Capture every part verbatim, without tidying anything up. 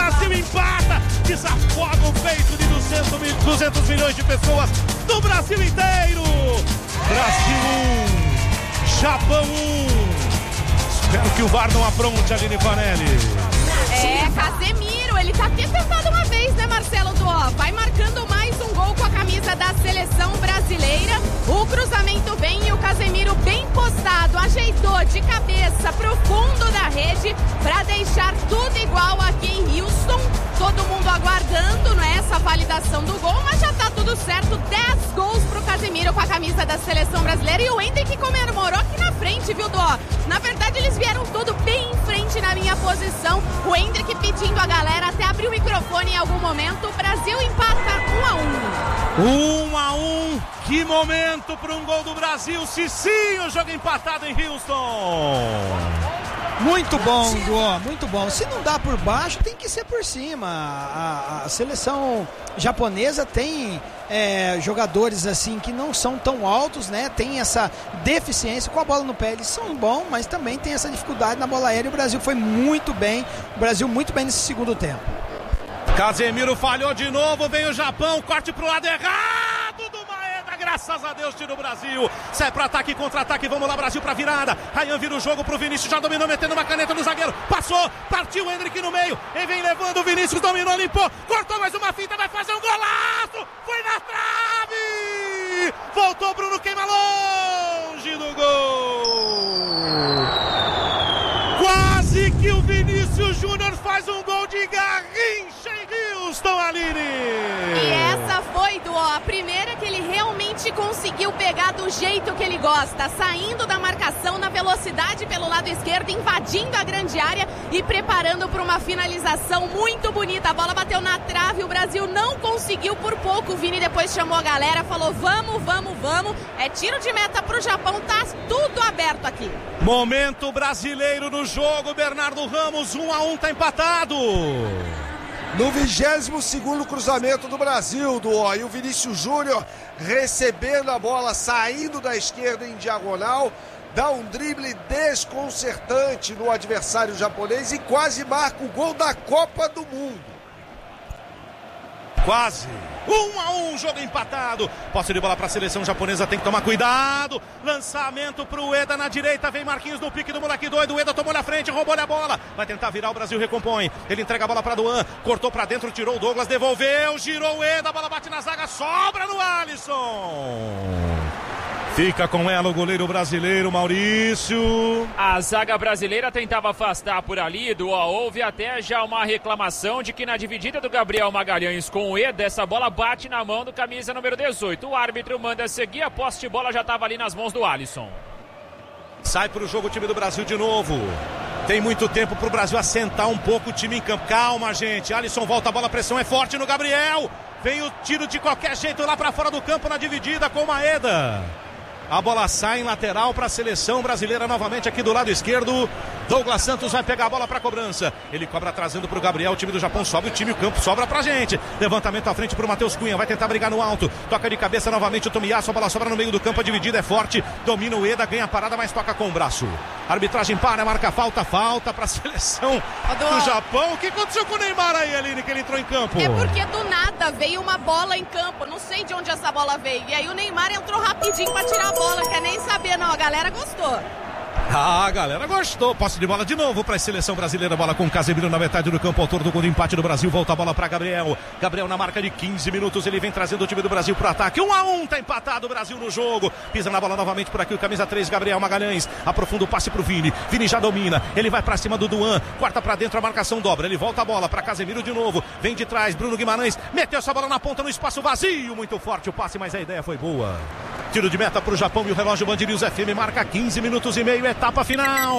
Brasil empata, desafoga o peito de duzentos milhões de pessoas do Brasil inteiro. Brasil um, Japão um. Espero que o V A R não apronte, Aline Vanelli. É, Casemiro, ele tá até tentado uma vez, né, Marcelo Duó? Vai marcando mais um gol com a camisa da seleção brasileira. O cruzamento vem e o Casemiro bem postado, ajeitou de cabeça pro fundo da rede para deixar tudo igual aqui em Houston. Todo mundo aguardando, né, essa validação do gol, mas já tá tudo certo. dez gols pro Casemiro com a camisa da seleção brasileira. E o Hendrick comemorou aqui na frente, viu, Duó? Na verdade, eles vieram tudo bem em frente na minha posição. O Hendrick pedindo a galera até abrir o microfone em algum momento. O Brasil empata um a um. um a um. Que momento para um gol do Brasil. Cicinho, jogo empatado em Houston. Muito bom, Duó, muito bom. Se não dá por baixo, tem que ser por cima. A, a, a seleção japonesa tem é, jogadores assim que não são tão altos, né? Tem essa deficiência com a bola no pé. Eles são bons, mas também tem essa dificuldade na bola aérea. O Brasil foi muito bem, o Brasil muito bem nesse segundo tempo. Casemiro falhou de novo, vem o Japão, corte pro lado errado do Maeda, graças a Deus tira o Brasil, sai pro ataque, contra-ataque, vamos lá Brasil pra virada, Ryan vira o jogo pro Vinícius, já dominou, metendo uma caneta no zagueiro, passou, partiu o Hendrick no meio, ele vem levando o Vinícius, dominou, limpou, cortou mais uma finta, vai fazer um golaço, foi na trave, voltou Bruno, queima longe do gol, quase que o Vinícius Júnior faz um gol de Garrincha em Houston, Aline. E essa foi, Duó, a primeira que ele realmente conseguiu pegar do jeito que ele gosta, saindo da marcação na velocidade pelo lado esquerdo, invadindo a grande área e preparando para uma finalização muito bonita. A bola bateu na trave, o Brasil não conseguiu por pouco. O Vini depois chamou a galera, falou vamos, vamos, vamos. É tiro de meta pro Japão, tá tudo aberto aqui. Momento brasileiro no jogo, Bernardo Ramos, um a um, tá empatado. No vigésimo segundo cruzamento do Brasil, do ó, e o Vinícius Júnior recebendo a bola, saindo da esquerda em diagonal, dá um drible desconcertante no adversário japonês e quase marca o gol da Copa do Mundo. Quase. Um a um, jogo empatado. Posse de bola para a seleção japonesa, tem que tomar cuidado. Lançamento para o Eda na direita. Vem Marquinhos no pique do moleque doido. O Eda tomou na frente, roubou-lhe a bola. Vai tentar virar, o Brasil recompõe. Ele entrega a bola para Duan. Cortou para dentro, tirou o Douglas, devolveu. Girou o Eda, a bola bate na zaga, sobra no Alisson. Fica com ela o goleiro brasileiro, Maurício. A zaga brasileira tentava afastar por ali, do houve até já uma reclamação de que na dividida do Gabriel Magalhães com o Eda, essa bola bate na mão do camisa número dezoito. O árbitro manda seguir, a posse de bola já estava ali nas mãos do Alisson. Sai para o jogo o time do Brasil de novo. Tem muito tempo para o Brasil assentar um pouco o time em campo. Calma, gente. Alisson volta, a bola, a pressão é forte no Gabriel. Vem o tiro de qualquer jeito lá para fora do campo na dividida com o Maeda. A bola sai em lateral para a seleção brasileira novamente aqui do lado esquerdo. Douglas Santos vai pegar a bola para a cobrança. Ele cobra trazendo para o Gabriel. O time do Japão sobe, o time, o campo sobra para a gente. Levantamento à frente para o Matheus Cunha. Vai tentar brigar no alto. Toca de cabeça novamente o Tomiyasu. A bola sobra no meio do campo. A dividida é forte. Domina o Eda, ganha a parada, mas toca com o braço. A arbitragem para, marca falta. Falta para a seleção do Japão. O que aconteceu com o Neymar aí, Aline, que ele entrou em campo? É porque do nada veio uma bola em campo. Não sei de onde essa bola veio. E aí o Neymar entrou rapidinho para tirar a bola. Quer nem saber, não. A galera gostou. Ah, a galera gostou. Posse de bola de novo para a seleção brasileira. Bola com Casemiro na metade do campo. Autor do gol do empate do Brasil. Volta a bola para Gabriel. Gabriel na marca de quinze minutos. Ele vem trazendo o time do Brasil para o ataque. um a um, tá empatado o Brasil no jogo. Pisa na bola novamente por aqui o camisa três, Gabriel Magalhães. Aprofunda o passe para o Vini. Vini já domina. Ele vai para cima do Duan. Quarta para dentro, a marcação dobra. Ele volta a bola para Casemiro de novo. Vem de trás, Bruno Guimarães. Meteu essa bola na ponta no espaço vazio. Muito forte o passe, mas a ideia foi boa. Tiro de meta para o Japão e o relógio Band News F M marca quinze minutos e meio, etapa final.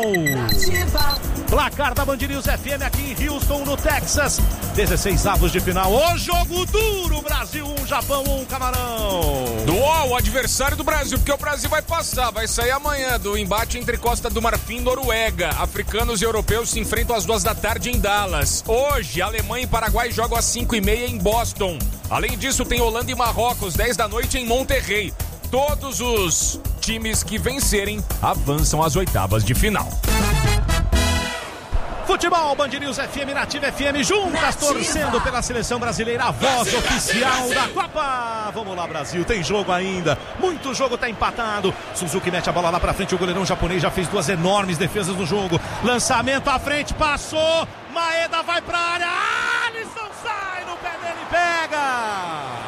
Placar da Band News F M aqui em Houston, no Texas. dezesseis avos de final. O jogo duro, Brasil um, Japão um, Camarão. Do o adversário do Brasil, porque o Brasil vai passar, vai sair amanhã do embate entre Costa do Marfim e Noruega. Africanos e europeus se enfrentam às duas da tarde em Dallas. Hoje, Alemanha e Paraguai jogam às cinco e meia em Boston. Além disso, tem Holanda e Marrocos, dez da noite em Monterrey. Todos os times que vencerem avançam às oitavas de final. Futebol, Band News F M, Nativa F M, juntas torcendo pela seleção brasileira, a voz oficial da Copa. Vamos lá, Brasil, tem jogo ainda, muito jogo, tá empatado. Suzuki mete a bola lá pra frente, o goleirão japonês já fez duas enormes defesas no jogo. Lançamento à frente, passou, Maeda vai pra área, Alisson sai no pé dele, pega.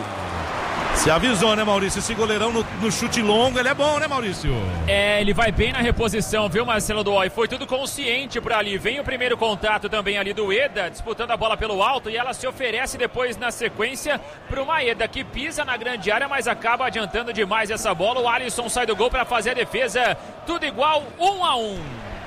Se avisou, né, Maurício? Esse goleirão no, no chute longo, ele é bom, né, Maurício? É, ele vai bem na reposição, viu, Marcelo Duói? Foi tudo consciente por ali. Vem o primeiro contato também ali do Eda, disputando a bola pelo alto, e ela se oferece depois na sequência pro Maeda, que pisa na grande área, mas acaba adiantando demais essa bola. O Alisson sai do gol para fazer a defesa. Tudo igual, um a um.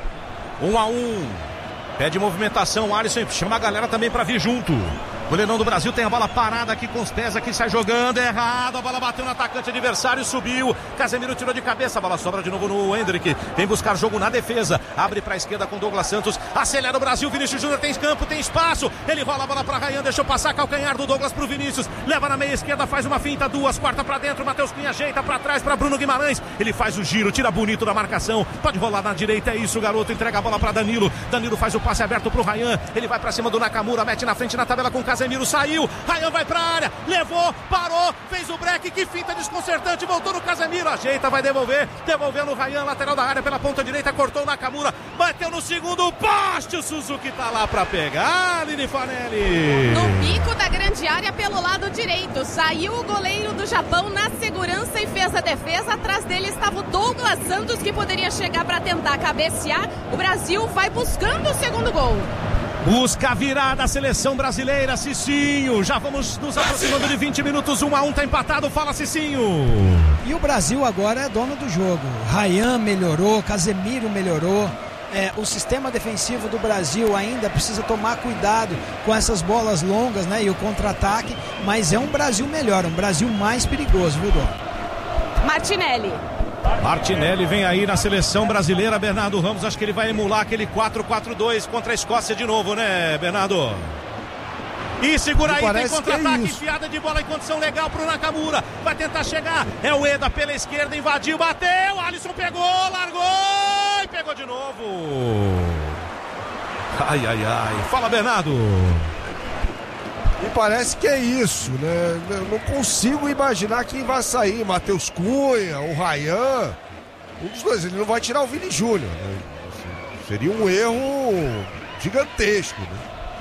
Um a um. Pede movimentação, o Alisson chama a galera também para vir junto. O goleirão do Brasil tem a bola parada aqui com os pés, aqui sai jogando, é errado, a bola bateu no atacante adversário, subiu, Casemiro tirou de cabeça, a bola sobra de novo no Hendrick, vem buscar jogo na defesa, abre para a esquerda com Douglas Santos, acelera o Brasil, Vinícius Júnior tem campo, tem espaço, ele rola a bola para Ryan, deixou passar, calcanhar do Douglas pro Vinícius, leva na meia esquerda, faz uma finta, duas, quarta para dentro, Matheus Cunha ajeita para trás para Bruno Guimarães, ele faz o giro, tira bonito da marcação, pode rolar na direita, é isso, garoto, entrega a bola para Danilo, Danilo faz o passe aberto pro Ryan, ele vai para cima do Nakamura, mete na frente na tabela com Casemiro, saiu, Ryan vai pra área, levou, parou, fez o break, que finta desconcertante, voltou no Casemiro, ajeita, vai devolver, devolveu no Ryan, lateral da área pela ponta direita, cortou o Nakamura, bateu no segundo poste, o Suzuki tá lá pra pegar, Lili Fanelli. No bico da grande área pelo lado direito, saiu o goleiro do Japão na segurança e fez a defesa, atrás dele estava o Douglas Santos, que poderia chegar pra tentar cabecear, o Brasil vai buscando o segundo gol. Busca a virada a seleção brasileira, Cicinho. Já vamos nos aproximando de vinte minutos, um a um, tá empatado, fala Cicinho. E o Brasil agora é dono do jogo. Ryan melhorou, Casemiro melhorou. É, o sistema defensivo do Brasil ainda precisa tomar cuidado com essas bolas longas, né? E o contra-ataque, mas é um Brasil melhor, um Brasil mais perigoso, viu, Dó? Martinelli. Martinelli vem aí na seleção brasileira, Bernardo Ramos, acho que ele vai emular aquele quatro quatro dois contra a Escócia de novo, né, Bernardo? E segura aí, tem contra-ataque, é enfiada de bola em condição legal pro Nakamura, vai tentar chegar, é o Eda pela esquerda, invadiu, bateu, Alisson pegou, largou e pegou de novo. Ai, ai, ai, fala, Bernardo. Me parece que é isso, né? Eu não consigo imaginar quem vai sair. Matheus Cunha, o Ryan. Um dos dois, ele não vai tirar o Vini Júnior, né? Seria um erro gigantesco, né?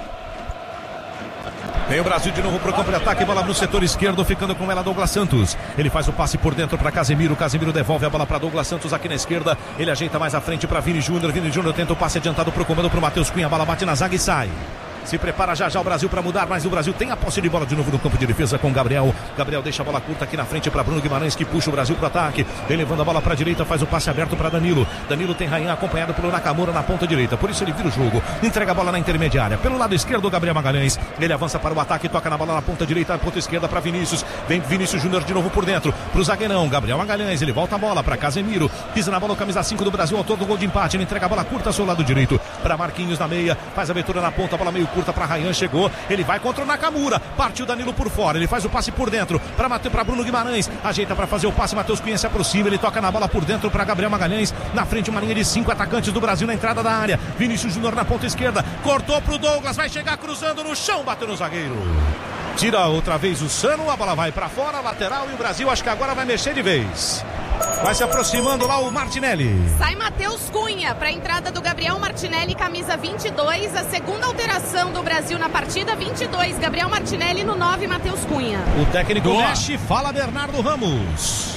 Vem o Brasil de novo pro campo de ataque, bola no setor esquerdo, ficando com ela Douglas Santos. Ele faz o passe por dentro para Casemiro, Casemiro devolve a bola para Douglas Santos aqui na esquerda. Ele ajeita mais à frente para Vini Júnior, Vini Júnior tenta o passe adiantado pro comando pro Matheus Cunha, a bola bate na zaga e sai. Se prepara já já o Brasil para mudar, mas o Brasil tem a posse de bola de novo no campo de defesa com Gabriel. Gabriel deixa a bola curta aqui na frente para Bruno Guimarães, que puxa o Brasil para o ataque. Vem levando a bola para a direita, faz o passe aberto para Danilo. Danilo tem Ryan acompanhado pelo Nakamura na ponta direita, por isso ele vira o jogo. Entrega a bola na intermediária. Pelo lado esquerdo, Gabriel Magalhães. Ele avança para o ataque, toca na bola na ponta direita, na ponta esquerda para Vinícius. Vem Vinícius Júnior de novo por dentro, para o zagueirão. Gabriel Magalhães, ele volta a bola para Casemiro. Pisa na bola o camisa cinco do Brasil, autor do gol de empate. Ele entrega a bola curta ao seu lado direito para Marquinhos na meia. Faz a abertura na ponta, a bola meio curta para Ryan. Chegou. Ele vai contra o Nakamura, partiu Danilo por fora, ele faz o passe por dentro para para Bruno Guimarães, ajeita para fazer o passe, Matheus Cunha se aproxima, ele toca na bola por dentro para Gabriel Magalhães, na frente uma linha de cinco atacantes do Brasil na entrada da área, Vinícius Júnior na ponta esquerda, cortou pro Douglas, vai chegar cruzando no chão, bateu no zagueiro, tira outra vez o Sano, a bola vai para fora, lateral, e o Brasil acho que agora vai mexer de vez. Vai se aproximando lá o Martinelli. Sai Matheus Cunha para a entrada do Gabriel Martinelli, camisa vinte e dois. A segunda alteração do Brasil na partida, vinte e dois. Gabriel Martinelli no nove, Matheus Cunha. O técnico Boa. mexe, fala Bernardo Ramos.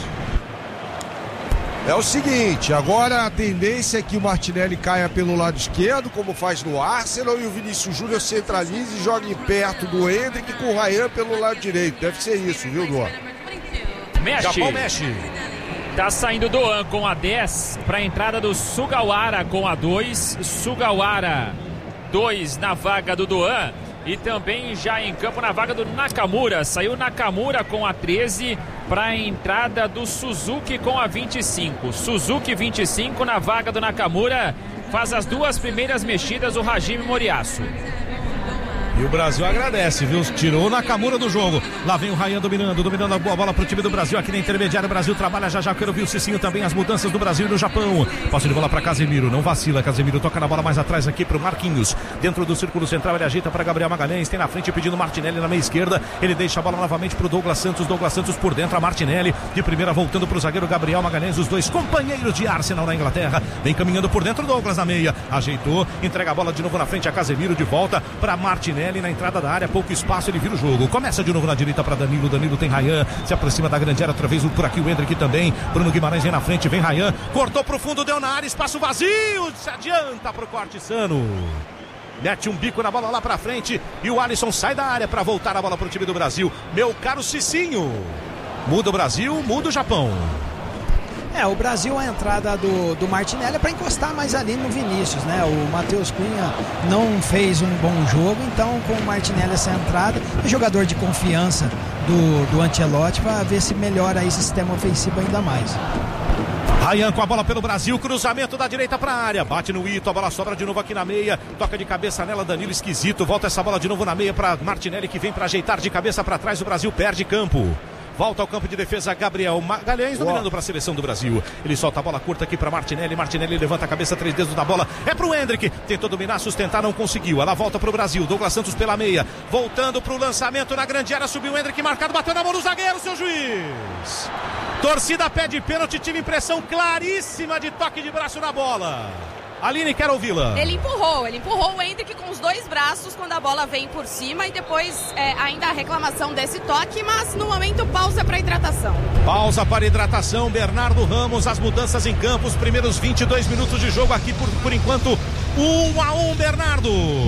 É o seguinte, agora a tendência é que o Martinelli caia pelo lado esquerdo, como faz no Arsenal, e o Vinícius Júnior centralize e jogue perto do Hendrick com o Ryan pelo lado direito. Deve ser isso, viu, Duan? Mexe. Japão mexe. Tá saindo Doan com a dez para a entrada do Sugawara com a dois. Sugawara dois na vaga do Doan. E também já em campo na vaga do Nakamura. Saiu Nakamura com a treze para a entrada do Suzuki com a vinte e cinco. Suzuki vinte e cinco na vaga do Nakamura. Faz as duas primeiras mexidas o Hajime Moriyasu. E o Brasil agradece, viu? Tirou o Nakamura do jogo. Lá vem o Ryan dominando, dominando a boa bola pro time do Brasil aqui na intermediária. O Brasil trabalha já já. Quero ver o Cicinho também, as mudanças do Brasil e do Japão. Posse de bola pra Casemiro, não vacila. Casemiro toca na bola mais atrás aqui pro Marquinhos. Dentro do círculo central, ele ajeita para Gabriel Magalhães. Tem na frente pedindo Martinelli na meia esquerda. Ele deixa a bola novamente pro Douglas Santos. Douglas Santos por dentro, a Martinelli. De primeira voltando pro zagueiro Gabriel Magalhães. Os dois companheiros de Arsenal na Inglaterra. Vem caminhando por dentro, Douglas na meia. Ajeitou, entrega a bola de novo na frente a Casemiro. De volta para Martinelli na entrada da área. Pouco espaço, ele vira o jogo. Começa de novo na direita para Danilo. Danilo tem Ryan. Se aproxima da grande área outra vez. Por aqui o Hendrick também. Bruno Guimarães vem na frente. Vem Ryan. Cortou pro fundo, deu na área. Espaço vazio. Se adianta pro corte Sano. Mete um bico na bola lá pra frente. E o Alisson sai da área para voltar a bola pro time do Brasil. Meu caro Cicinho. Muda o Brasil, muda o Japão. É, o Brasil, a entrada do, do Martinelli é para encostar mais ali no Vinícius, né? O Matheus Cunha não fez um bom jogo, então com o Martinelli essa entrada, é jogador de confiança do, do Ancelotti para ver se melhora aí esse sistema ofensivo ainda mais. Ryan com a bola pelo Brasil, cruzamento da direita para a área, bate no Ito, a bola sobra de novo aqui na meia, toca de cabeça nela, Danilo esquisito, volta essa bola de novo na meia para Martinelli que vem para ajeitar de cabeça para trás, o Brasil perde campo. Volta ao campo de defesa Gabriel Magalhães dominando para a seleção do Brasil. Ele solta a bola curta aqui para Martinelli. Martinelli levanta a cabeça, três dedos da bola. É para o Hendrick. Tentou dominar, sustentar, não conseguiu. Ela volta para o Brasil. Douglas Santos pela meia. Voltando para o lançamento na grande área. Subiu o Hendrick marcado, bateu na mão do zagueiro, seu juiz. Torcida pede pênalti. Tive impressão claríssima de toque de braço na bola. Aline, quero ouvi-la. Ele empurrou, ele empurrou o Hendrick com os dois braços quando a bola vem por cima e depois é, ainda a reclamação desse toque, mas no momento pausa para hidratação. Pausa para hidratação, Bernardo Ramos, as mudanças em campo, os primeiros vinte e dois minutos de jogo aqui por, por enquanto, um a um, Bernardo.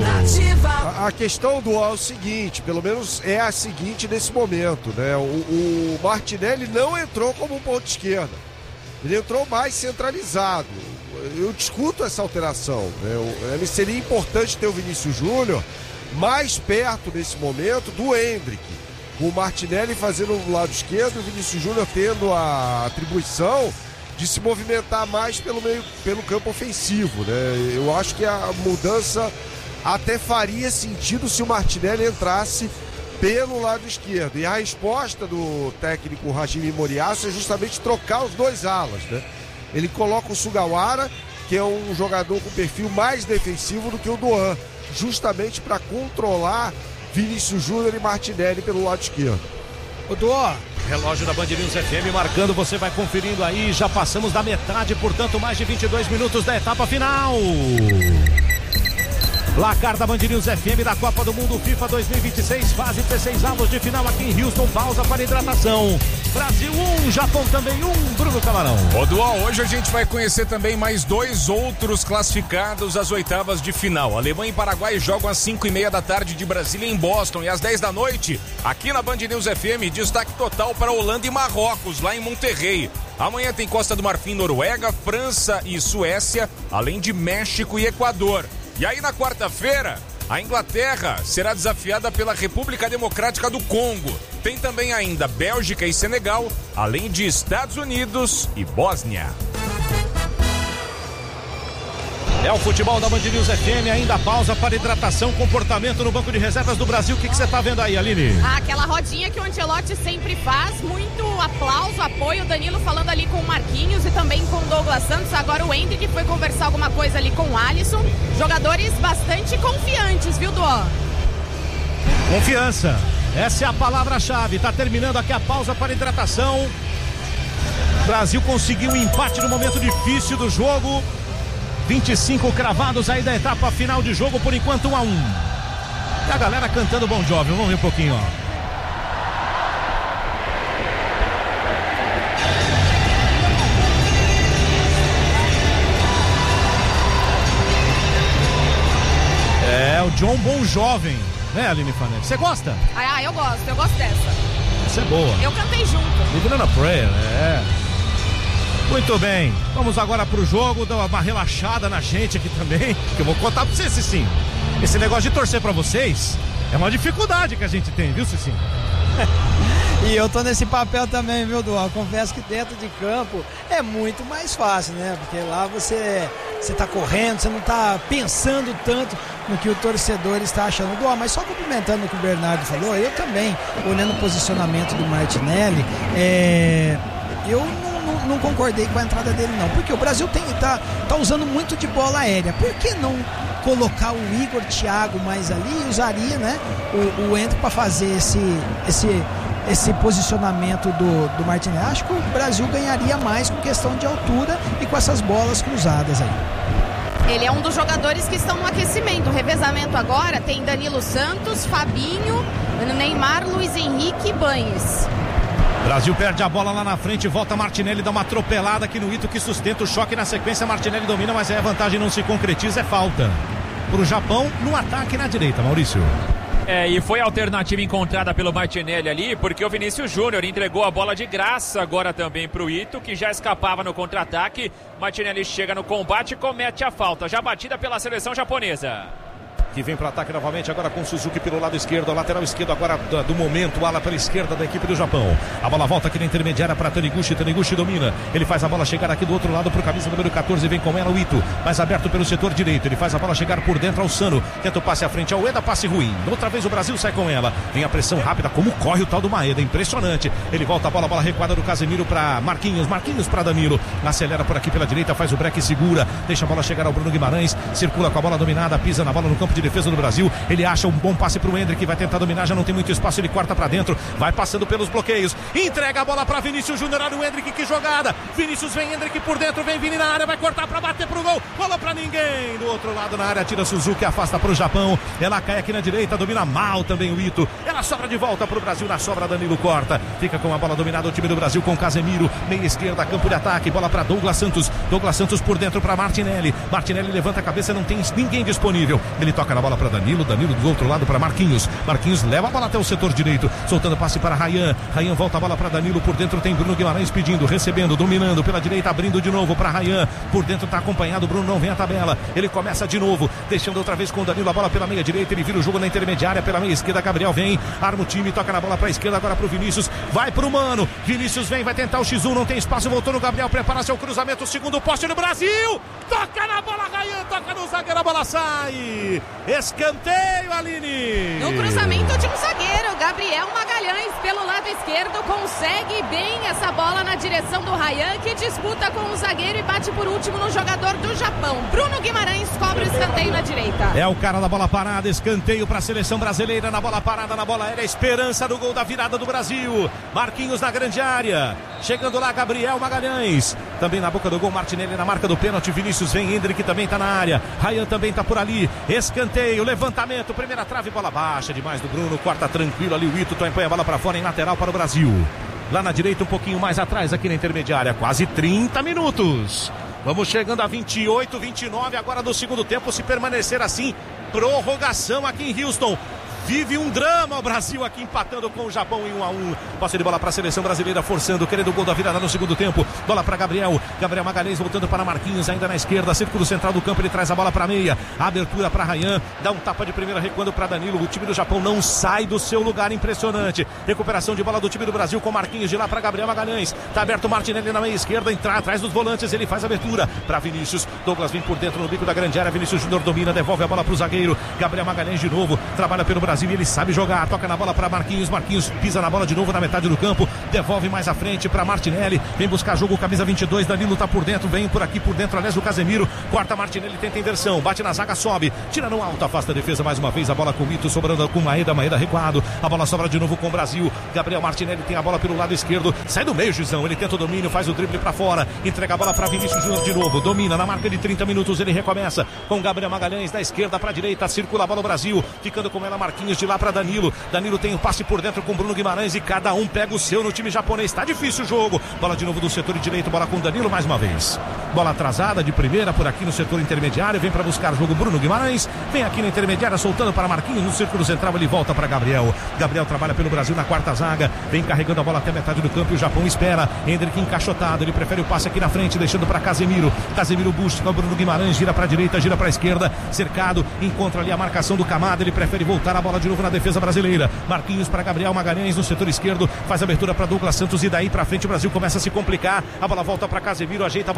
A, a questão do é o seguinte, pelo menos é a seguinte nesse momento, né? O, o Martinelli não entrou como um ponto esquerda, ele entrou mais centralizado. Eu discuto essa alteração, né? Seria importante ter o Vinícius Júnior mais perto nesse momento do Hendrick, com o Martinelli fazendo o lado esquerdo e o Vinícius Júnior tendo a atribuição de se movimentar mais pelo meio, pelo campo ofensivo, né? Eu acho que a mudança até faria sentido se o Martinelli entrasse pelo lado esquerdo, e a resposta do técnico Hajime Moriyasu é justamente trocar os dois alas, né? Ele coloca o Sugawara, que é um jogador com perfil mais defensivo do que o Doan, justamente para controlar Vinícius Júnior e Martinelli pelo lado esquerdo. O Doan. Relógio da Band News F M marcando, você vai conferindo aí, já passamos da metade, portanto mais de vinte e dois minutos da etapa final. Placar da Band News F M da Copa do Mundo FIFA dois mil e vinte e seis, fase dezesseis avos de final aqui em Houston, pausa para hidratação. Brasil um, Japão também um, Bruno Camarão. Ô Dual, hoje a gente vai conhecer também mais dois outros classificados às oitavas de final. Alemanha e Paraguai jogam às cinco e meia da tarde de Brasília em Boston, e às dez da noite, aqui na Band News F M, destaque total para Holanda e Marrocos, lá em Monterrey. Amanhã tem Costa do Marfim, Noruega, França e Suécia, além de México e Equador. E aí na quarta-feira, a Inglaterra será desafiada pela República Democrática do Congo. Tem também ainda Bélgica e Senegal, além de Estados Unidos e Bósnia. É o futebol da Band News F M, ainda pausa para hidratação, comportamento no banco de reservas do Brasil. O que você está vendo aí, Aline? Ah, aquela rodinha que o Ancelotti sempre faz, muito aplauso, apoio, Danilo falando ali com o Marquinhos e também com o Douglas Santos. Agora o Hendrick foi conversar alguma coisa ali com o Alisson. Jogadores bastante confiantes, viu, Duó? Confiança, essa é a palavra-chave. Está terminando aqui a pausa para hidratação. O Brasil conseguiu um empate no momento difícil do jogo. vinte e cinco cravados aí da etapa final de jogo, por enquanto um a um. E a galera cantando Bon Jovi, vamos ver um pouquinho, ó. É, o John Bon Jovem, né, Aline Fanelli? Você gosta? Ah, eu gosto, eu gosto dessa. Essa é boa. Eu cantei junto. Living on a Prayer, é. Muito bem, vamos agora pro jogo, dar uma relaxada na gente aqui também, que eu vou contar pra vocês, Cicinho. Esse negócio de torcer pra vocês é uma dificuldade que a gente tem, viu, Cicinho? E eu tô nesse papel também, viu, Dual? Confesso que dentro de campo é muito mais fácil, né? Porque lá você você tá correndo, você não tá pensando tanto no que o torcedor está achando do ó, mas só complementando o que o Bernardo falou, eu também, olhando o posicionamento do Martinelli, é, eu não, não, não concordei com a entrada dele não, porque o Brasil tem, tá, tá usando muito de bola aérea, por que não colocar o Igor Thiago mais ali e usaria, né, o, o Hendrick para fazer esse, esse, esse posicionamento do, do Martinelli? Acho que o Brasil ganharia mais com questão de altura e com essas bolas cruzadas aí. Ele é um dos jogadores que estão no aquecimento. O revezamento agora tem Danilo Santos, Fabinho, Neymar, Luiz Henrique e Banes. Brasil perde a bola lá na frente, volta Martinelli, dá uma atropelada aqui no Ito que sustenta o choque na sequência. Martinelli domina, mas aí a vantagem não se concretiza, é falta pro Japão no ataque na direita, Maurício. É, e foi a alternativa encontrada pelo Martinelli ali, porque o Vinícius Júnior entregou a bola de graça agora também pro Ito, que já escapava no contra-ataque. Martinelli chega no combate e comete a falta, já batida pela seleção japonesa. Que vem para ataque novamente agora com Suzuki pelo lado esquerdo, lateral esquerdo agora do, do momento, ala pela esquerda da equipe do Japão. A bola volta aqui na intermediária para Taniguchi, Taniguchi domina, ele faz a bola chegar aqui do outro lado pro camisa número catorze, vem com ela o Ito, mais aberto pelo setor direito, ele faz a bola chegar por dentro ao Sano, tenta o passe à frente ao Ueda, passe ruim, outra vez o Brasil sai com ela, vem a pressão rápida, como corre o tal do Maeda, impressionante, ele volta a bola, a bola recuada do Casemiro para Marquinhos, Marquinhos para Danilo, acelera por aqui pela direita, faz o break, segura, deixa a bola chegar ao Bruno Guimarães, circula com a bola dominada, pisa na bola no campo de defesa do Brasil. Ele acha um bom passe pro Hendrick, vai tentar dominar, já não tem muito espaço, ele corta pra dentro, vai passando pelos bloqueios, entrega a bola pra Vinícius Júnior, olha o Hendrick, que jogada, Vinícius vem, Hendrick por dentro, vem Vini na área, vai cortar pra bater pro gol, bola pra ninguém, do outro lado na área, tira Suzuki, afasta pro Japão, ela cai aqui na direita, domina mal também o Ito, ela sobra de volta pro Brasil, na sobra Danilo corta, fica com a bola dominada o time do Brasil com Casemiro, meia esquerda, campo de ataque, bola pra Douglas Santos, Douglas Santos por dentro pra Martinelli, Martinelli levanta a cabeça, não tem ninguém disponível, ele toca na bola pra Danilo, Danilo do outro lado para Marquinhos, Marquinhos leva a bola até o setor direito, soltando passe para Ryan, Ryan volta a bola para Danilo, por dentro tem Bruno Guimarães pedindo, recebendo, dominando pela direita, abrindo de novo para Ryan, por dentro está acompanhado, Bruno não vem a tabela, ele começa de novo, deixando outra vez com o Danilo a bola pela meia direita, ele vira o jogo na intermediária, pela meia esquerda, Gabriel vem, arma o time, toca na bola para a esquerda, agora para o Vinícius, vai pro Mano, Vinícius vem, vai tentar o xis um, não tem espaço, voltou no Gabriel, prepara seu cruzamento, segundo poste do Brasil, toca na bola Ryan, toca no zagueiro, a bola sai, escanteio Aline. No cruzamento de um zagueiro, Gabriel Magalhães pelo lado esquerdo, consegue bem essa bola na direção do Ryan, que disputa com o zagueiro e bate por último no jogador do Japão. Bruno Guimarães cobra o escanteio na direita. É o cara da bola parada, escanteio para a seleção brasileira na bola parada, na bola aérea, esperança do gol da virada do Brasil. Marquinhos na grande área, chegando lá Gabriel Magalhães, também na boca do gol, Martinelli na marca do pênalti, Vinícius vem, Hendrick também tá na área, Ryan também tá por ali, escanteio, levantamento, primeira trave, bola baixa demais do Bruno, corta tranquilo ali o Ito, põe a bola para fora em lateral para o Brasil. Lá na direita um pouquinho mais atrás aqui na intermediária, quase trinta minutos. Vamos chegando a vinte e oito, vinte e nove agora do segundo tempo, se permanecer assim, prorrogação aqui em Houston. Vive um drama o Brasil aqui empatando com o Japão em um a um. Passe de bola para a seleção brasileira, forçando, querendo o gol da virada no segundo tempo. Bola para Gabriel. Gabriel Magalhães voltando para Marquinhos, ainda na esquerda. Círculo central do campo, ele traz a bola para a meia. Abertura para Ryan. Dá um tapa de primeira, recuando para Danilo. O time do Japão não sai do seu lugar, impressionante. Recuperação de bola do time do Brasil com Marquinhos de lá para Gabriel Magalhães. Tá aberto o Martinelli na meia esquerda, entrar atrás dos volantes. Ele faz a abertura para Vinícius. Douglas vem por dentro no bico da grande área. Vinícius Júnior domina, devolve a bola para o zagueiro. Gabriel Magalhães de novo. Trabalha pelo Brasil e ele sabe jogar. Toca na bola para Marquinhos, Marquinhos pisa na bola de novo na metade do campo, devolve mais à frente para Martinelli, vem buscar jogo, camisa vinte e dois, Danilo tá por dentro, vem por aqui por dentro, aliás o Casemiro, corta Martinelli, tenta inversão, bate na zaga, sobe, tira no alto, afasta a defesa mais uma vez, a bola com o Mito, sobrando com Maeda, Maeda recuado, a bola sobra de novo com o Brasil, Gabriel Martinelli tem a bola pelo lado esquerdo, sai do meio, Gizão, ele tenta o domínio, faz o drible para fora, entrega a bola para Vinícius Júnior de novo, domina na marca de trinta minutos, ele recomeça com Gabriel Magalhães da esquerda para a direita, circula a bola o Brasil, ficando com ela Marquinhos de lá para Danilo, Danilo tem o passe por dentro com Bruno Guimarães e cada um pega o seu no time japonês. Tá difícil o jogo. Bola de novo do setor direito, bola com Danilo mais uma vez. Bola atrasada de primeira por aqui no setor intermediário. Vem para buscar o jogo Bruno Guimarães. Vem aqui na intermediária soltando para Marquinhos no círculo central. Ele volta para Gabriel. Gabriel trabalha pelo Brasil na quarta zaga. Vem carregando a bola até metade do campo e o Japão espera. Hendrick encaixotado. Ele prefere o passe aqui na frente, deixando para Casemiro. Casemiro busca o Bruno Guimarães. Gira para a direita, gira para a esquerda. Cercado. Encontra ali a marcação do Camada. Ele prefere voltar a bola de novo na defesa brasileira. Marquinhos para Gabriel Magalhães no setor esquerdo, faz abertura para Douglas Santos e daí para frente o Brasil começa a se complicar, a bola volta para Casemiro, ajeita a bola curta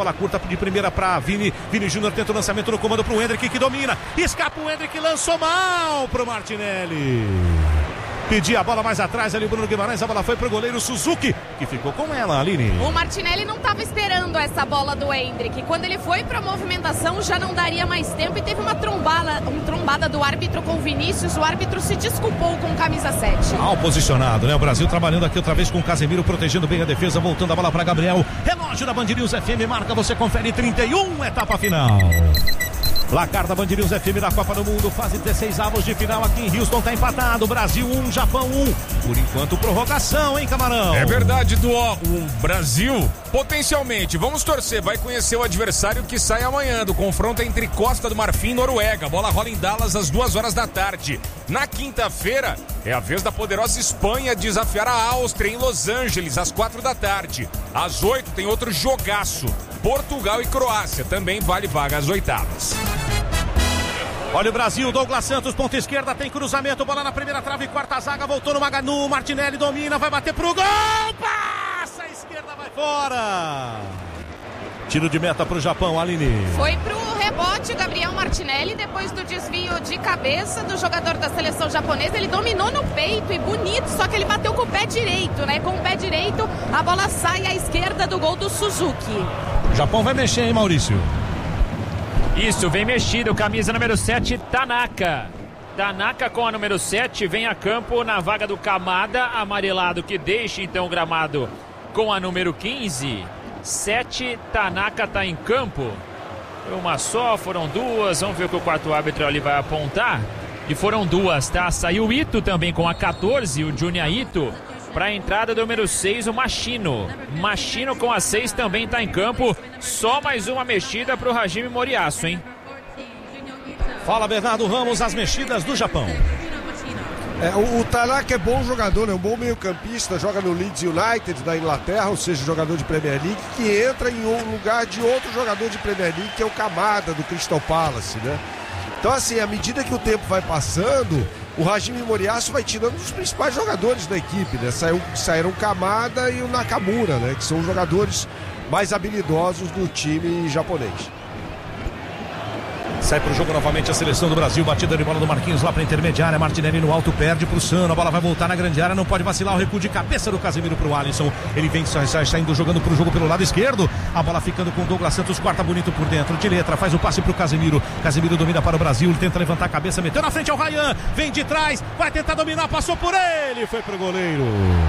de primeira pra Vini. Vini Júnior tenta o lançamento no comando pro Hendrick, que domina. Escapa o Hendrick, lançou mal pro Martinelli. Pedia a bola mais atrás ali o Bruno Guimarães, a bola foi pro goleiro Suzuki, que ficou com ela, Aline. O Martinelli não estava esperando essa bola do Hendrick. Quando ele foi pra movimentação já não daria mais tempo e teve uma trombada, uma trombada do árbitro com o Vinícius. O árbitro se desculpou com camisa sete. Mal posicionado, né? O Brasil trabalhando aqui outra vez com o Casemiro, protegendo bem a defesa, voltando a bola pra Gabriel. Relógio da Band News F M marca, você confere trinta e um, etapa final. Placar da Band News F M da Copa do Mundo, fase dezesseis avos de final aqui em Houston, tá empatado, Brasil um, Japão um, por enquanto prorrogação, hein, Camarão? É verdade, Duó, o Brasil, potencialmente, vamos torcer, vai conhecer o adversário que sai amanhã, do confronto entre Costa do Marfim e Noruega, a bola rola em Dallas às duas horas da tarde. Na quinta-feira, é a vez da poderosa Espanha desafiar a Áustria em Los Angeles, às quatro da tarde. Às oito tem outro jogaço, Portugal e Croácia, também vale vaga às oitavas. Olha o Brasil, Douglas Santos, ponta esquerda, tem cruzamento, bola na primeira trave, quarta zaga, voltou no Maganu, Martinelli domina, vai bater pro gol, passa, a esquerda vai fora. Tiro de meta pro Japão, Aline. Foi pro rebote Gabriel Martinelli, depois do desvio de cabeça do jogador da seleção japonesa, ele dominou no peito e bonito, só que ele bateu com o pé direito, né? Com o pé direito, a bola sai à esquerda do gol do Suzuki. O Japão vai mexer, hein, Maurício? Isso, vem mexido, camisa número sete, Tanaka. Tanaka com a número sete, vem a campo na vaga do Kamada, amarelado, que deixa então o gramado com a número quinze. sete, Tanaka tá em campo. Foi uma só, foram duas, vamos ver o que o quarto árbitro ali vai apontar. E foram duas, tá? Saiu o Ito também com a quatorze, o Junya Ito. Para a entrada do número seis, o Machino. Machino com a seis também está em campo. Só mais uma mexida para o Hajime Moriyasu, hein? Fala, Bernardo Ramos, as mexidas do Japão. É, o, o Tanaka é bom jogador, é um bom meio-campista, joga no Leeds United da Inglaterra, ou seja, jogador de Premier League, que entra em um lugar de outro jogador de Premier League, que é o Kamada, do Crystal Palace, né? Então, assim, à medida que o tempo vai passando, o Hajime Moriyasu vai tirando os principais jogadores da equipe, né? Saiu, saíram o Kamada e o Nakamura, né? Que são os jogadores mais habilidosos do time japonês. Sai pro jogo novamente a seleção do Brasil, batida de bola do Marquinhos lá pra intermediária, Martinelli no alto, perde pro Sano, a bola vai voltar na grande área, não pode vacilar, o recuo de cabeça do Casemiro pro Alisson, ele vem saindo, jogando pro jogo pelo lado esquerdo, a bola ficando com o Douglas Santos, quarta bonito por dentro, de letra, faz o passe pro Casemiro, Casemiro domina para o Brasil, ele tenta levantar a cabeça, meteu na frente ao Ryan, vem de trás, vai tentar dominar, passou por ele, foi pro goleiro.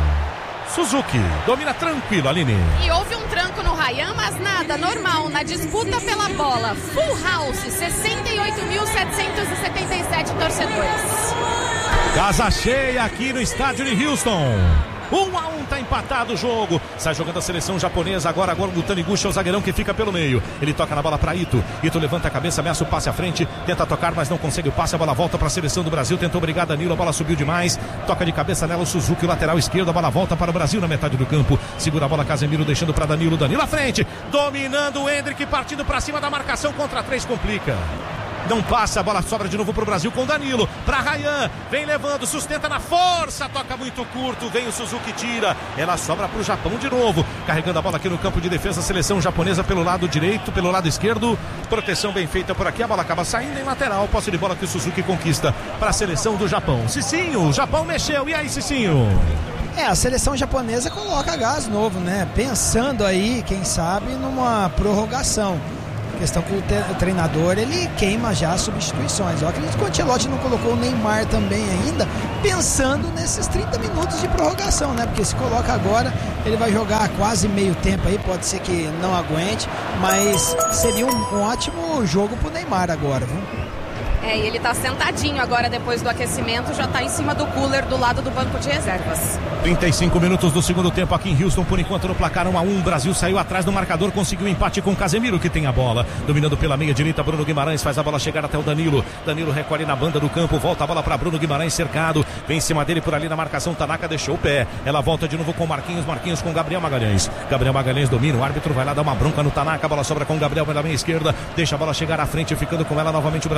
Suzuki, domina tranquilo, Aline. E houve um tranco no Ryan, mas nada, normal, na disputa pela bola. Full house, sessenta e oito mil setecentos e setenta e sete torcedores. Casa cheia aqui no estádio de Houston. Um a um, tá empatado o jogo. Sai jogando a seleção japonesa. Agora, agora o Taniguchi é o zagueirão que fica pelo meio. Ele toca na bola pra Ito. Ito levanta a cabeça, ameaça o passe à frente. Tenta tocar, mas não consegue o passe. A bola volta pra seleção do Brasil. Tentou brigar Danilo. A bola subiu demais. Toca de cabeça nela o Suzuki, o lateral esquerdo. A bola volta para o Brasil na metade do campo. Segura a bola Casemiro, deixando pra Danilo. Danilo à frente. Dominando o Hendrick, partindo pra cima da marcação. Contra três, complica. Não passa, a bola sobra de novo pro Brasil com Danilo, pra Ryan, vem levando, sustenta na força, toca muito curto, vem o Suzuki, tira, ela sobra pro Japão de novo, carregando a bola aqui no campo de defesa, seleção japonesa pelo lado direito, pelo lado esquerdo, proteção bem feita por aqui, a bola acaba saindo em lateral, posse de bola que o Suzuki conquista para a seleção do Japão. Cicinho, o Japão mexeu, e aí, Cicinho? É, a seleção japonesa coloca gás novo, né? Pensando aí, quem sabe, numa prorrogação. A questão que o treinador, ele queima já as substituições. Eu acredito que o Ancelotti não colocou o Neymar também ainda, pensando nesses trinta minutos de prorrogação, né? Porque se coloca agora, ele vai jogar quase meio tempo aí, pode ser que não aguente, mas seria um, um ótimo jogo pro Neymar agora, viu? É, e ele tá sentadinho agora depois do aquecimento, já tá em cima do cooler do lado do banco de reservas. trinta e cinco minutos do segundo tempo aqui em Houston, por enquanto no placar um a um, Brasil saiu atrás do marcador, conseguiu um empate com o Casemiro, que tem a bola, dominando pela meia direita, Bruno Guimarães faz a bola chegar até o Danilo, Danilo recolhe na banda do campo, volta a bola para Bruno Guimarães cercado, vem em cima dele por ali na marcação, Tanaka deixou o pé, ela volta de novo com Marquinhos, Marquinhos com Gabriel Magalhães, Gabriel Magalhães domina, o árbitro vai lá dar uma bronca no Tanaka, a bola sobra com Gabriel pela meia esquerda, deixa a bola chegar à frente, ficando com ela novamente o Brasil com Martinelli,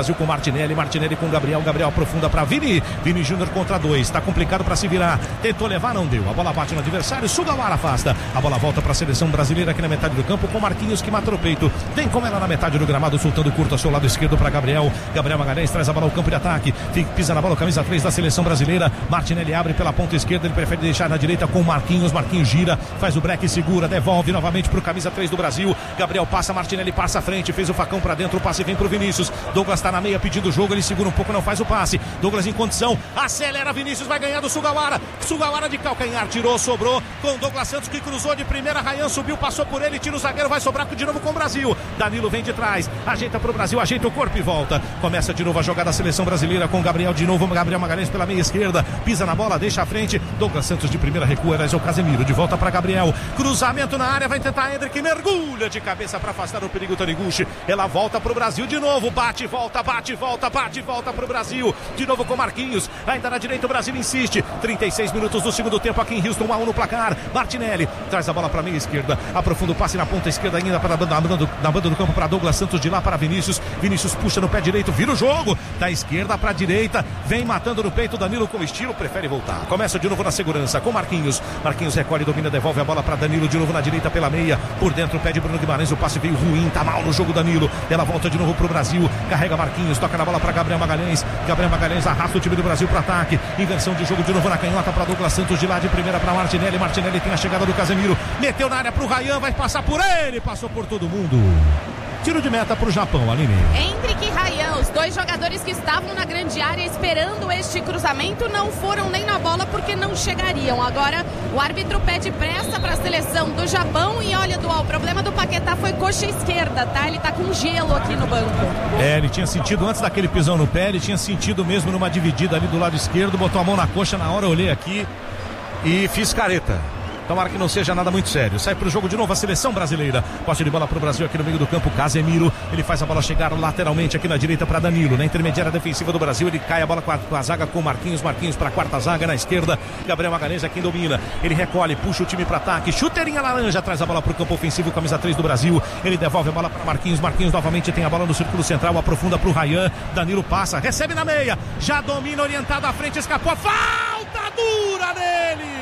Martinelli, Martinelli com Gabriel, Gabriel aprofunda para Vini, Vini Júnior contra dois, tá complicado para se virar, tentou levar, não deu, a bola bate no adversário, Sugawara afasta, a bola volta para a seleção brasileira aqui na metade do campo com Marquinhos que mata no peito, vem com ela na metade do gramado, soltando curto ao seu lado esquerdo para Gabriel, Gabriel Magalhães traz a bola ao campo de ataque, pisa na bola, camisa três da seleção brasileira, Martinelli abre pela ponta esquerda, ele prefere deixar na direita com Marquinhos, Marquinhos gira, faz o break, segura, devolve novamente pro camisa três do Brasil, Gabriel passa, Martinelli passa à frente, fez o facão para dentro, o passe vem pro Vinícius, Douglas tá na meia pedindo o jogo, ele segura um pouco, não faz o passe, Douglas em condição, acelera Vinícius, vai ganhar do Sugawara, Sugawara de calcanhar, tirou, sobrou, com Douglas Santos que cruzou de primeira, Ryan subiu, passou por ele, tira o zagueiro, vai sobrar de novo com o Brasil, Danilo vem de trás, ajeita pro Brasil, ajeita o corpo e volta, começa de novo a jogada da seleção brasileira com Gabriel de novo, Gabriel Magalhães pela meia esquerda, pisa na bola, deixa à frente, Douglas Santos de primeira recua, mas é o Casemiro, de volta para Gabriel, cruzamento na área, vai tentar Hendrick, mergulha de cabeça para afastar o perigo Taniguchi, ela volta pro Brasil de novo, bate, volta, bate, volta, bate, volta pro Brasil, de novo com Marquinhos, ainda na direita o Brasil insiste, trinta e seis minutos do segundo tempo aqui em Houston, um a um no placar, Martinelli traz a bola para a meia esquerda, aprofunda o passe na ponta esquerda ainda para a banda, na, banda, na banda do campo para Douglas Santos, de lá para Vinícius, Vinícius puxa no pé direito, vira o jogo, da esquerda para a direita, vem matando no peito, Danilo com estilo, prefere voltar, começa de novo na segurança com Marquinhos, Marquinhos recolhe, domina, devolve a bola para Danilo, de novo na direita pela meia, por dentro pede Bruno Guimarães, o passe veio ruim, tá mal no jogo Danilo, ela volta de novo pro Brasil, carrega Marquinhos, toca na bola para Gabriel Magalhães, Gabriel Magalhães arrasta o time do Brasil para ataque, inversão de jogo de novo na canhota para Douglas Santos, de lá de primeira para Martinelli, Martinelli tem a chegada do Casemiro, meteu na área pro Ryan, vai passar por ele, passou por todo mundo. Tiro de meta para o Japão, Aline. Hendrick e Ryan, os dois jogadores que estavam na grande área esperando este cruzamento, não foram nem na bola porque não chegariam. Agora o árbitro pede pressa para a seleção do Japão e olha, Dual, o problema do Paquetá foi coxa esquerda, tá? Ele tá com gelo aqui no banco. É, ele tinha sentido antes daquele pisão no pé, ele tinha sentido mesmo numa dividida ali do lado esquerdo, botou a mão na coxa na hora, eu olhei aqui e fiz careta. Tomara que não seja nada muito sério. Sai pro jogo de novo a seleção brasileira. Posse de bola pro Brasil aqui no meio do campo. Casemiro, ele faz a bola chegar lateralmente aqui na direita para Danilo. Na intermediária defensiva do Brasil, ele cai a bola com a, com a zaga com Marquinhos. Marquinhos para a quarta zaga na esquerda. Gabriel Magalhães é quem domina. Ele recolhe, puxa o time para ataque. Chuteirinha laranja, traz a bola pro campo ofensivo. Camisa três do Brasil. Ele devolve a bola para Marquinhos. Marquinhos novamente tem a bola no círculo central. Aprofunda pro Ryan. Danilo passa, recebe na meia. Já domina, orientado à frente, escapou. Falta dura nele.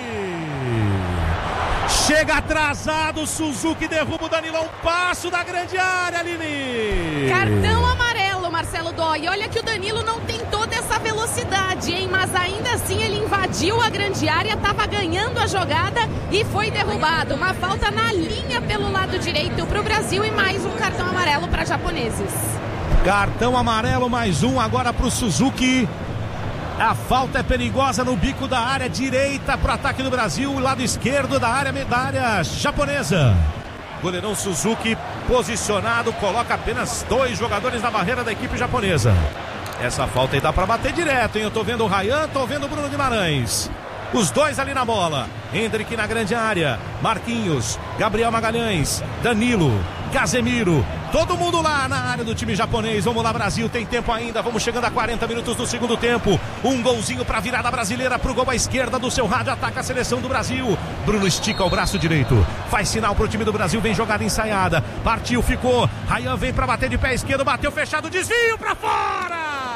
Chega atrasado, Suzuki derruba o Danilo a um passo da grande área, Aline. Cartão amarelo, Marcelo Dói. Olha que o Danilo não tem toda essa velocidade, hein? Mas ainda assim ele invadiu a grande área, estava ganhando a jogada e foi derrubado. Uma falta na linha pelo lado direito para o Brasil e mais um cartão amarelo para japoneses. Cartão amarelo, mais um agora para o Suzuki. A falta é perigosa no bico da área direita para o ataque do Brasil, lado esquerdo da área, da área japonesa. Goleirão Suzuki posicionado, coloca apenas dois jogadores na barreira da equipe japonesa. Essa falta aí dá para bater direto, hein? Eu tô vendo o Ryan, tô vendo o Bruno Guimarães. Os dois ali na bola. Hendrick na grande área. Marquinhos, Gabriel Magalhães, Danilo, Casemiro. Todo mundo lá na área do time japonês. Vamos lá, Brasil, tem tempo ainda. Vamos chegando a quarenta minutos do segundo tempo. Um golzinho para virada brasileira, pro gol à esquerda do seu rádio. Ataca a seleção do Brasil. Bruno estica o braço direito. Faz sinal pro time do Brasil. Vem jogada ensaiada. Partiu, ficou. Ryan vem para bater de pé esquerdo. Bateu fechado, desvio para fora.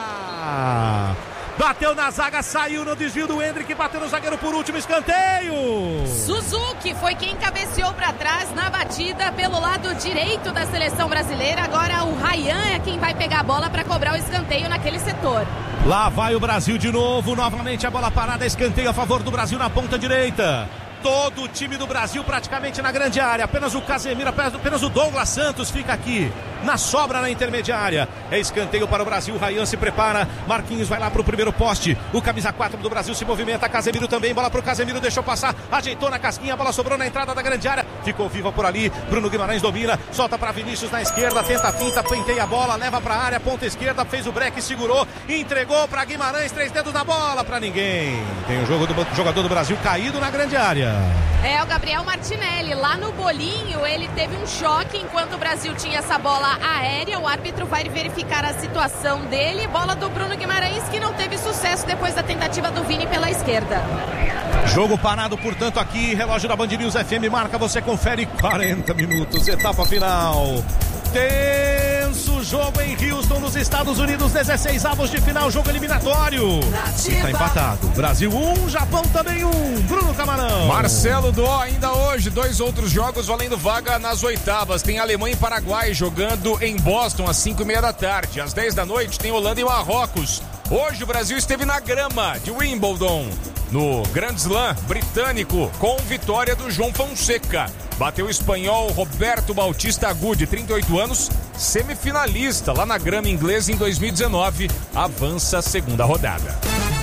Bateu na zaga, saiu no desvio do Hendrick, bateu no zagueiro por último, escanteio. Suzuki foi quem cabeceou para trás na batida pelo lado direito da seleção brasileira. Agora o Ryan é quem vai pegar a bola para cobrar o escanteio naquele setor. Lá vai o Brasil de novo, novamente a bola parada, escanteio a favor do Brasil na ponta direita. Todo o time do Brasil praticamente na grande área. Apenas o Casemiro, apenas o Douglas Santos fica aqui na sobra na intermediária. É escanteio para o Brasil. Ryan se prepara. Marquinhos vai lá para o primeiro poste. O camisa quatro do Brasil se movimenta. Casemiro também. Bola para o Casemiro. Deixou passar. Ajeitou na casquinha. A bola sobrou na entrada da grande área. Ficou viva por ali. Bruno Guimarães domina. Solta para Vinícius na esquerda. Tenta a finta. Penteia a bola. Leva para a área. Ponta esquerda. Fez o break. Segurou. Entregou para Guimarães. Três dedos na bola para ninguém. Tem o jogo do jogador do Brasil caído na grande área. É o Gabriel Martinelli, lá no bolinho ele teve um choque enquanto o Brasil tinha essa bola aérea, o árbitro vai verificar a situação dele, bola do Bruno Guimarães que não teve sucesso depois da tentativa do Vini pela esquerda. Jogo parado, portanto, aqui, relógio da Band News F M marca, você confere quarenta minutos, etapa final. Tenso jogo em em Houston, nos Estados Unidos, dezesseis avos de final, jogo eliminatório. E tá empatado. Brasil um, Japão também um. Bruno Camarão. Marcelo Dó, ainda hoje, dois outros jogos valendo vaga nas oitavas. Tem Alemanha e Paraguai jogando em Boston às cinco e meia da tarde. Às dez da noite tem Holanda e Marrocos. Hoje o Brasil esteve na grama de Wimbledon, no Grand Slam britânico, com vitória do João Fonseca. Bateu o espanhol Roberto Bautista Agut, de trinta e oito anos, semifinalista lá na grama inglesa em dois mil e dezenove. Avança a segunda rodada.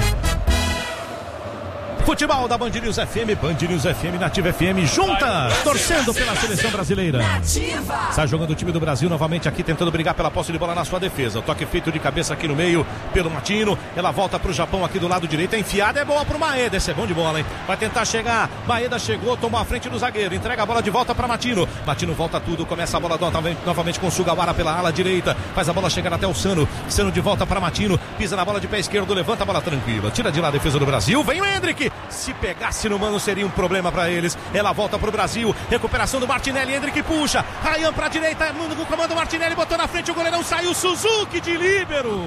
Futebol da Band News F M, Band News F M, Nativa F M, juntas, torcendo pela seleção brasileira. Está jogando o time do Brasil novamente aqui, tentando brigar pela posse de bola na sua defesa. O toque feito de cabeça aqui no meio pelo Matino. Ela volta pro Japão aqui do lado direito. A enfiada é boa pro Maeda. Esse é bom de bola, hein? Vai tentar chegar. Maeda chegou, tomou a frente do zagueiro. Entrega a bola de volta para Matino. Matino volta tudo. Começa a bola novamente com o Sugawara pela ala direita. Faz a bola chegar até o Sano. Sano de volta para Matino. Pisa na bola de pé esquerdo. Levanta a bola tranquila. Tira de lá a defesa do Brasil. Vem o Hendrick. Se pegasse no mano seria um problema para eles. Ela volta pro Brasil. Recuperação do Martinelli. Hendrick puxa. Ryan pra direita. No comando Martinelli. Botou na frente o goleirão. Saiu Suzuki de líbero.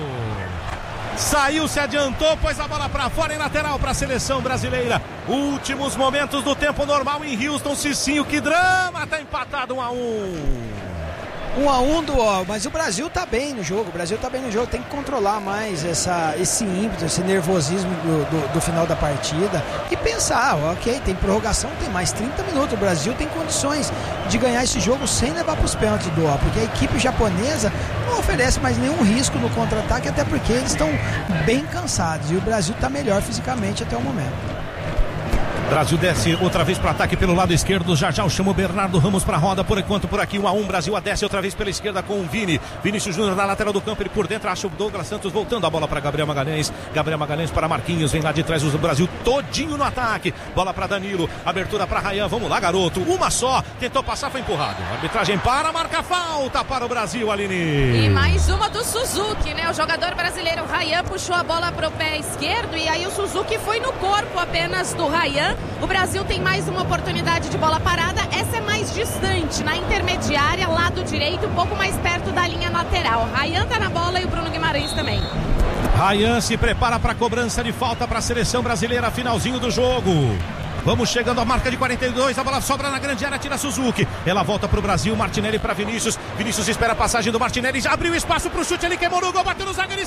Saiu, se adiantou, pôs a bola pra fora em lateral pra seleção brasileira. Últimos momentos do tempo normal em Houston. Cicinho, que drama. Tá empatado um a um. Um a um do ó, mas o Brasil tá bem no jogo, o Brasil tá bem no jogo, tem que controlar mais essa, esse ímpeto, esse nervosismo do, do, do final da partida e pensar, ok, tem prorrogação, tem mais trinta minutos, o Brasil tem condições de ganhar esse jogo sem levar pros pênaltis do ó, porque a equipe japonesa não oferece mais nenhum risco no contra-ataque, até porque eles estão bem cansados e o Brasil tá melhor fisicamente até o momento. Brasil desce outra vez para ataque pelo lado esquerdo. Já já chama o Bernardo Ramos para roda. Por enquanto, por aqui, um a um. Brasil a desce outra vez pela esquerda com o Vini. Vinícius Júnior na lateral do campo. Ele por dentro acha o Douglas Santos voltando a bola para Gabriel Magalhães. Gabriel Magalhães para Marquinhos. Vem lá de trás o Brasil todinho no ataque. Bola para Danilo. Abertura para Ryan. Vamos lá, garoto. Uma só. Tentou passar, foi empurrado. A arbitragem para, marca falta para o Brasil, Aline. E mais uma do Suzuki, né? O jogador brasileiro Ryan puxou a bola para o pé esquerdo e aí o Suzuki foi no corpo apenas do Ryan. O Brasil tem mais uma oportunidade de bola parada. Essa é mais distante, na intermediária, lado direito, um pouco mais perto da linha lateral. Ryan tá na bola e o Bruno Guimarães também. Ryan se prepara para a cobrança de falta para a seleção brasileira, finalzinho do jogo. Vamos chegando à marca de quarenta e dois, a bola sobra na grande área, tira Suzuki. Ela volta para o Brasil, Martinelli para Vinícius. Vinícius espera a passagem do Martinelli, já abriu espaço para o chute, ele queimou no gol, bateu no zagueiro e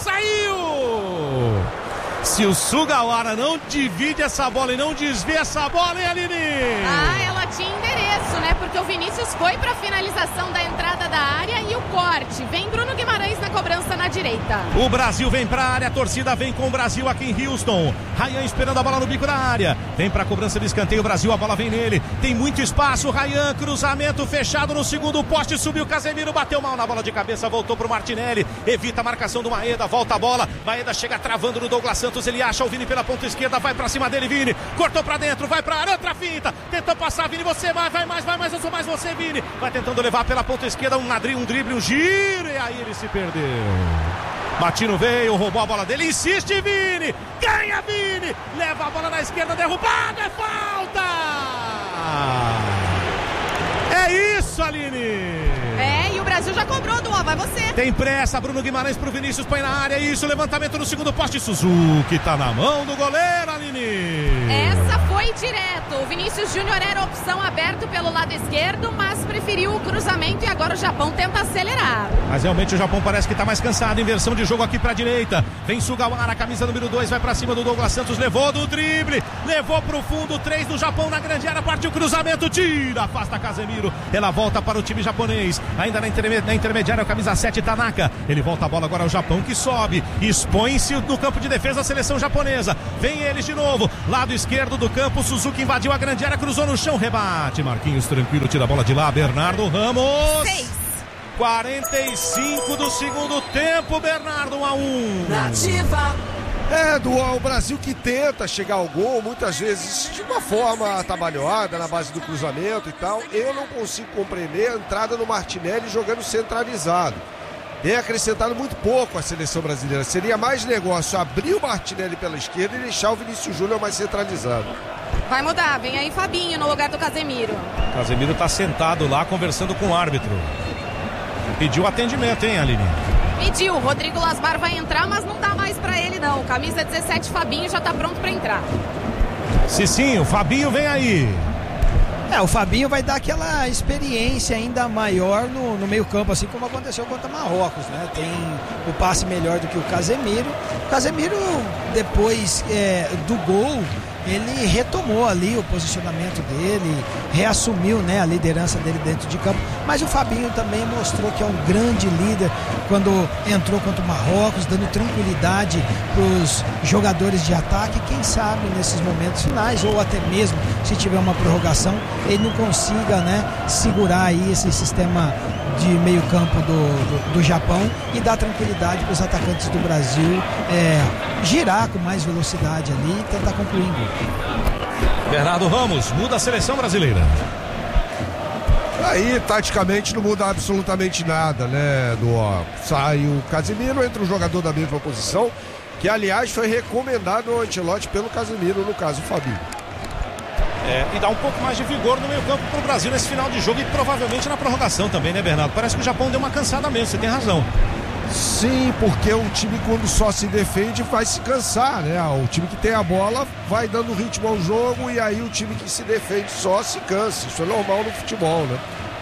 saiu! Se o Sugawara não divide essa bola e não desvia essa bola, hein, Aline? Ah, ela tinha endereço, né? Porque o Vinícius foi para a finalização da entrada da área e o corte. Vem Bruno Guimarães na cobrança na direita. O Brasil vem para a área, a torcida vem com o Brasil aqui em Houston. Ryan esperando a bola no bico da área. Vem para a cobrança de escanteio, o Brasil, a bola vem nele. Tem muito espaço, Ryan, cruzamento fechado no segundo poste, subiu Casemiro, bateu mal na bola de cabeça, voltou pro Martinelli. Evita a marcação do Maeda, volta a bola. Maeda chega travando no Douglas Santos. Ele acha o Vini pela ponta esquerda, vai pra cima dele, Vini, cortou pra dentro, vai pra área, outra finta, tentou passar, Vini, você vai, vai mais, vai mais, eu sou mais você, Vini, vai tentando levar pela ponta esquerda, um ladrilho, um drible, um giro, e aí ele se perdeu. Matino veio, roubou a bola dele, insiste, Vini, ganha, Vini, leva a bola na esquerda, derrubada, é falta! É isso, Aline! É, e o Brasil já cobrou do ó, vai você. Tem pressa, Bruno Guimarães pro Vinícius, põe na área, isso, levantamento no segundo poste, Suzuki tá na mão do goleiro, Aline. Essa foi direto, o Vinícius Júnior era opção aberto pelo lado esquerdo, mas preferiu o cruzamento e agora o Japão tenta acelerar. Mas realmente o Japão parece que tá mais cansado, inversão de jogo aqui pra direita, vem Sugawara, camisa número dois, vai pra cima do Douglas Santos, levou do drible, levou pro fundo, três do Japão na grande área, partiu o cruzamento, tira, afasta Casemiro, ela volta para o time japonês, ainda na, interme- na intermediária, o camisa sete, Tanaka, ele volta a bola agora ao Japão que sobe, expõe-se no campo de defesa a seleção japonesa, vem eles de novo, lado esquerdo do campo, Suzuki invadiu a grande área, cruzou no chão, rebate, Marquinhos tranquilo, tira a bola de lá, Bernardo Ramos. Seis. quarenta e cinco do segundo tempo, Bernardo, um a um. Nativa. É, do o Brasil que tenta chegar ao gol, muitas vezes de uma forma atabalhoada, na base do cruzamento e tal. Eu não consigo compreender a entrada no Martinelli jogando centralizado. Tem acrescentado muito pouco a seleção brasileira. Seria mais negócio abrir o Martinelli pela esquerda e deixar o Vinícius Júnior mais centralizado. Vai mudar, vem aí Fabinho no lugar do Casemiro. Casemiro tá sentado lá conversando com o árbitro. Pediu atendimento, hein, Aline? Pediu, Rodrigo Lasmar vai entrar, mas não dá mais pra ele não. Camisa dezessete, Fabinho, já tá pronto pra entrar. Cicinho, Fabinho vem aí. É, o Fabinho vai dar aquela experiência ainda maior no, no meio campo, assim como aconteceu contra Marrocos, né? Tem o passe melhor do que o Casemiro. O Casemiro, depois é, do gol, ele retomou ali o posicionamento dele, reassumiu, né, a liderança dele dentro de campo, mas o Fabinho também mostrou que é um grande líder quando entrou contra o Marrocos, dando tranquilidade para os jogadores de ataque. Quem sabe nesses momentos finais, ou até mesmo se tiver uma prorrogação, ele não consiga, né, segurar aí esse sistema de meio campo do, do, do Japão e dar tranquilidade para os atacantes do Brasil é, girar com mais velocidade ali e tentar concluir em gol. Bernardo Ramos, muda a seleção brasileira. Aí, taticamente, não muda absolutamente nada, né, do ó, sai o Casemiro, entra um jogador da mesma posição, que aliás foi recomendado ao Ancelotti pelo Casemiro, no caso o Fabinho. É, e dá um pouco mais de vigor no meio campo pro Brasil nesse final de jogo e provavelmente na prorrogação também, né, Bernardo? Parece que o Japão deu uma cansada mesmo, você tem razão. Sim, porque um time quando só se defende vai se cansar, né? O time que tem a bola vai dando ritmo ao jogo e aí o time que se defende só se cansa. Isso é normal no futebol, né?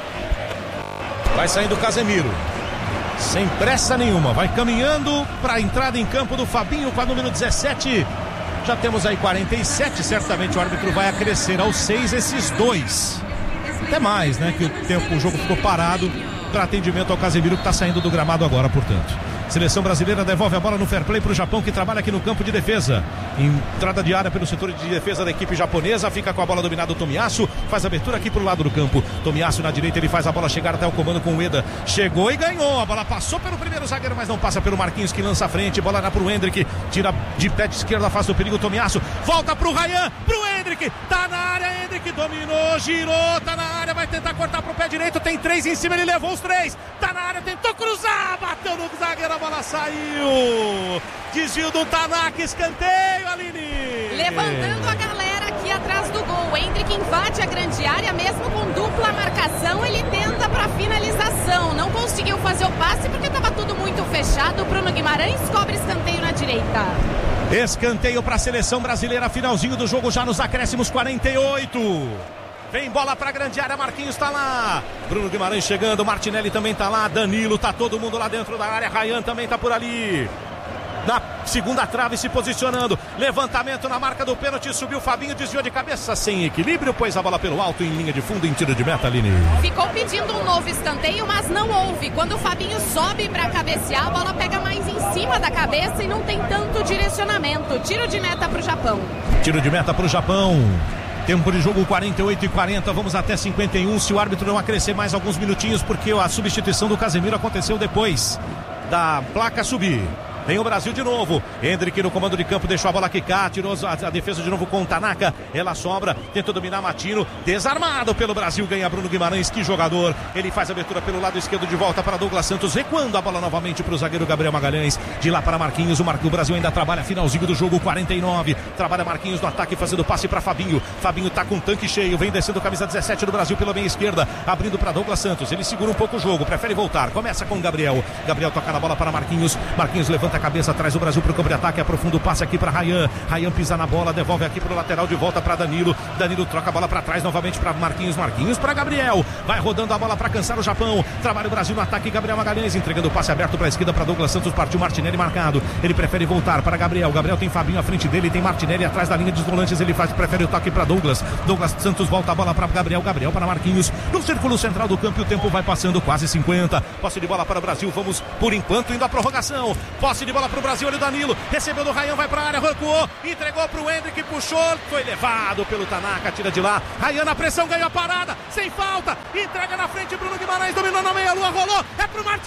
Vai saindo o Casemiro, sem pressa nenhuma, vai caminhando para a entrada em campo do Fabinho com a número dezessete. Já temos aí quarenta e sete, certamente o árbitro vai acrescer aos seis esses dois. Até mais, né? Que o tempo, o jogo ficou parado para atendimento ao Casemiro, que está saindo do gramado agora, portanto. Seleção brasileira devolve a bola no fair play para o Japão, que trabalha aqui no campo de defesa. Entrada de área pelo setor de defesa da equipe japonesa. Fica com a bola dominada o Tomiyasu. Faz abertura aqui pro lado do campo. Tomiyasu na direita, ele faz a bola chegar até o comando com o Ueda. Chegou e ganhou. A bola passou pelo primeiro zagueiro, mas não passa pelo Marquinhos, que lança a frente. Bola lá pro Hendrick. Tira de pé de esquerda, faz o perigo. Tomiyasu volta pro Ryan, pro Hendrick. Tá na área, Hendrick dominou, girou, tá na área, vai tentar cortar pro pé direito. Tem três em cima, ele levou os três. Tá na área, tentou cruzar, bateu no zagueiro, a bola saiu. Desvio do Tanaka, escanteio, Aline. Levantando a galera aqui atrás do gol. O Hendrick invade a grande área, mesmo com dupla marcação, ele tenta para finalização. Não conseguiu fazer o passe porque estava tudo muito fechado. Bruno Guimarães cobra escanteio na direita. Escanteio para a seleção brasileira, finalzinho do jogo já nos acréscimos, quarenta e oito. Vem bola pra grande área, Marquinhos tá lá. Bruno Guimarães chegando, Martinelli também tá lá. Danilo, tá todo mundo lá dentro da área. Ryan também tá por ali. Na segunda trave se posicionando. Levantamento na marca do pênalti. Subiu Fabinho, desviou de cabeça sem equilíbrio. Pôs a bola pelo alto em linha de fundo em tiro de meta, Aline. Ficou pedindo um novo escanteio, mas não houve. Quando o Fabinho sobe pra cabecear, a bola pega mais em cima da cabeça e não tem tanto direcionamento. Tiro de meta pro Japão. Tiro de meta pro Japão. Tempo de jogo quarenta e oito e quarenta, vamos até cinquenta e um, se o árbitro não acrescer mais alguns minutinhos, porque a substituição do Casemiro aconteceu depois da placa subir. Vem o Brasil de novo. Hendrick no comando de campo, deixou a bola quicar, tirou a, a defesa de novo com o Tanaka. Ela sobra, tentou dominar Matino. Desarmado pelo Brasil, ganha Bruno Guimarães, que jogador. Ele faz a abertura pelo lado esquerdo de volta para Douglas Santos, recuando a bola novamente para o zagueiro Gabriel Magalhães. De lá para Marquinhos, o, Mar... o Brasil ainda trabalha finalzinho do jogo, quarenta e nove. Trabalha Marquinhos no ataque, fazendo passe para Fabinho. Fabinho tá com o tanque cheio, vem descendo camisa dezessete do Brasil pela meia esquerda, abrindo para Douglas Santos. Ele segura um pouco o jogo, prefere voltar. Começa com Gabriel. Gabriel toca na bola para Marquinhos. Marquinhos levanta a cabeça, traz o Brasil para o campo de ataque, aprofunda o passe aqui para Ryan. Ryan pisa na bola, devolve aqui para o lateral, de volta para Danilo. Danilo troca a bola para trás novamente para Marquinhos. Marquinhos para Gabriel. Vai rodando a bola para cansar o Japão. Trabalha o Brasil no ataque. Gabriel Magalhães entregando o passe aberto para a esquerda para Douglas Santos. Partiu Martinelli marcado. Ele prefere voltar para Gabriel. Gabriel tem Fabinho à frente dele. Tem Martinelli atrás da linha dos volantes. Ele faz, prefere o toque para Douglas. Douglas Santos volta a bola para Gabriel. Gabriel para Marquinhos. No círculo central do campo, o tempo vai passando, quase cinquenta. Posse de bola para o Brasil. Vamos por enquanto indo à prorrogação. Posse de bola para o Brasil. Olha o Danilo. Recebeu do Ryan, vai para a área, recuou, entregou para o Hendrick, puxou, foi levado pelo Tanaka, tira de lá. Ryan na pressão, ganhou a parada, sem falta, entrega na frente, Bruno Guimarães dominou na meia-lua, rolou, é pro Martins.